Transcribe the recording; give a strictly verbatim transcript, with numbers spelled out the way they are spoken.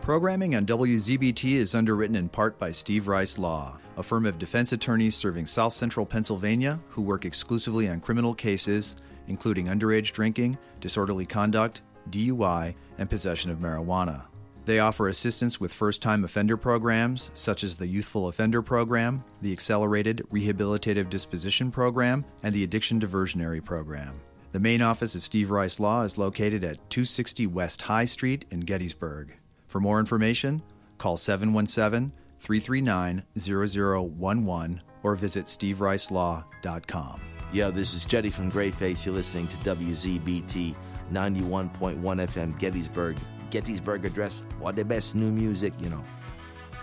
Programming on W Z B T is underwritten in part by Steve Rice Law, a firm of defense attorneys serving South Central Pennsylvania who work exclusively on criminal cases, including underage drinking, disorderly conduct, D U I, and possession of marijuana. They offer assistance with first-time offender programs, such as the Youthful Offender Program, the Accelerated Rehabilitative Disposition Program, and the Addiction Diversionary Program. The main office of Steve Rice Law is located at two sixty West High Street in Gettysburg. For more information, call seven one seven, three three nine, zero zero one one or visit steve rice law dot com. Yo, this is Jetty from Greyface. You're listening to W Z B T ninety-one point one F M Gettysburg. Gettysburg Address, all the best new music, you know.